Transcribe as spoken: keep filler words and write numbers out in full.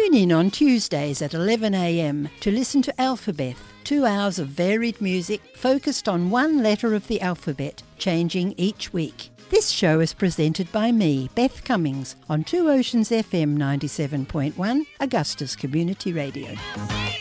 Tune in on Tuesdays at eleven a m to listen to Alphabet, two hours of varied music focused on one letter of the alphabet, changing each week. This show is presented by me, Beth Cummings, on Two Oceans F M ninety-seven point one, Augusta's Community Radio.